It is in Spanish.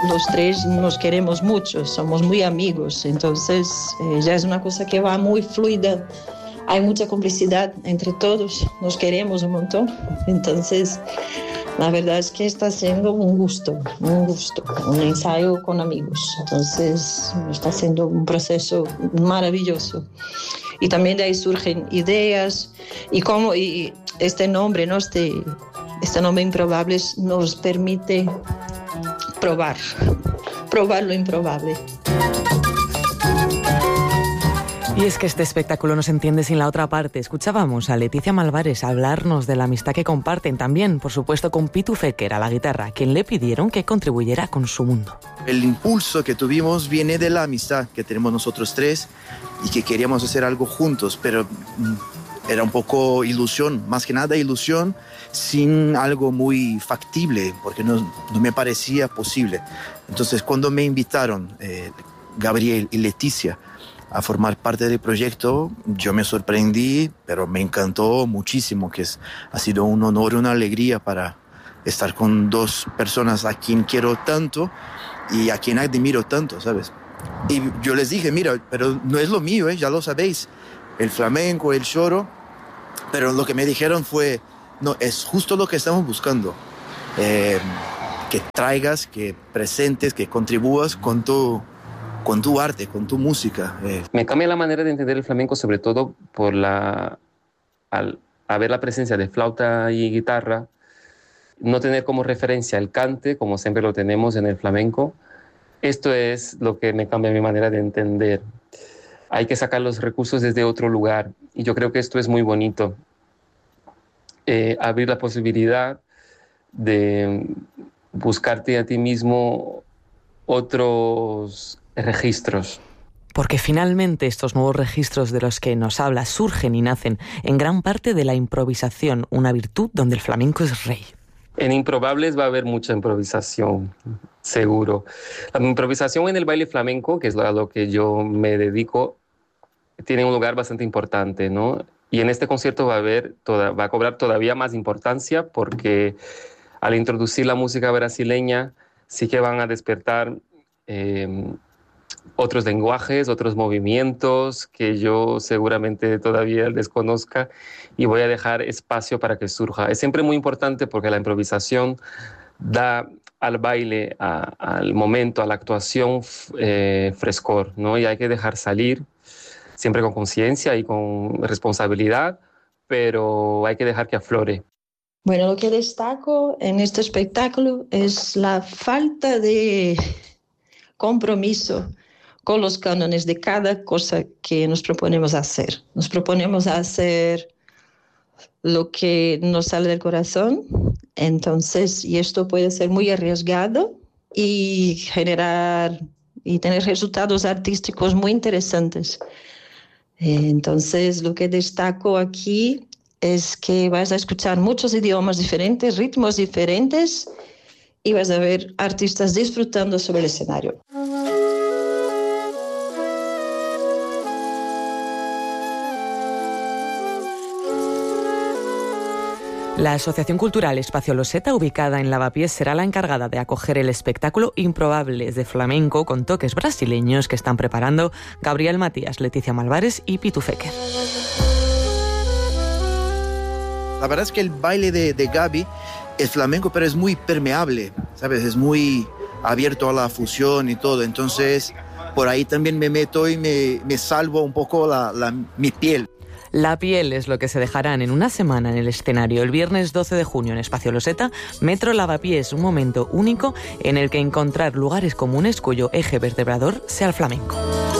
los tres nos queremos mucho, somos muy amigos, entonces ya es una cosa que va muy fluida, hay mucha complicidad entre todos, nos queremos un montón, entonces la verdad es que está siendo un gusto, un ensayo con amigos, entonces está siendo un proceso maravilloso. Y también de ahí surgen ideas y este nombre, ¿no? Este nombre Improbables nos permite probar lo improbable. Y es que este espectáculo no se entiende sin la otra parte. Escuchábamos a Leticia Malvares hablarnos de la amistad que comparten también, por supuesto, con Pitu Feker a la guitarra, quien le pidieron que contribuyera con su mundo. El impulso que tuvimos viene de la amistad que tenemos nosotros tres y que queríamos hacer algo juntos, pero era un poco ilusión, más que nada ilusión, sin algo muy factible, porque no me parecía posible. Entonces, cuando me invitaron Gabriel y Leticia a formar parte del proyecto, yo me sorprendí, pero me encantó muchísimo, ha sido un honor, una alegría para estar con dos personas a quien quiero tanto y a quien admiro tanto, ¿sabes? Y yo les dije, mira, pero no es lo mío, ya lo sabéis, el flamenco, el choro, pero lo que me dijeron fue, no, es justo lo que estamos buscando, que traigas, que presentes, que contribúas con tu arte, con tu música. Me cambia la manera de entender el flamenco, sobre todo al haber la presencia de flauta y guitarra, no tener como referencia el cante, como siempre lo tenemos en el flamenco. Esto es lo que me cambia mi manera de entender. Hay que sacar los recursos desde otro lugar, y yo creo que esto es muy bonito. Abrir la posibilidad de buscarte a ti mismo otros registros. Porque finalmente estos nuevos registros de los que nos habla surgen y nacen en gran parte de la improvisación, una virtud donde el flamenco es rey. En Improbables va a haber mucha improvisación, seguro. La improvisación en el baile flamenco, que es a lo que yo me dedico, tiene un lugar bastante importante, ¿no? Y en este concierto va a cobrar todavía más importancia, porque al introducir la música brasileña sí que van a despertar otros lenguajes, otros movimientos que yo seguramente todavía desconozca, y voy a dejar espacio para que surja. Es siempre muy importante porque la improvisación da al baile, al momento, a la actuación frescor, ¿no? Y hay que dejar salir, siempre con conciencia y con responsabilidad, pero hay que dejar que aflore. Bueno, lo que destaco en este espectáculo es la falta de compromiso con los cánones de cada cosa que nos proponemos hacer. Nos proponemos hacer lo que nos sale del corazón, entonces, y esto puede ser muy arriesgado y generar y tener resultados artísticos muy interesantes. Entonces, lo que destaco aquí es que vas a escuchar muchos idiomas diferentes, ritmos diferentes, y vas a ver artistas disfrutando sobre el escenario. La Asociación Cultural Espacio Loseta, ubicada en Lavapiés, será la encargada de acoger el espectáculo Improbables de flamenco con toques brasileños que están preparando Gabriel Matías, Leticia Malvares y Pitu Feker. La verdad es que el baile de Gaby es flamenco, pero es muy permeable, ¿sabes? Es muy abierto a la fusión y todo. Entonces, por ahí también me meto y me salvo un poco mi piel. La piel es lo que se dejarán en una semana en el escenario. El viernes 12 de junio en Espacio Loseta, Metro Lavapiés, un momento único en el que encontrar lugares comunes cuyo eje vertebrador sea el flamenco.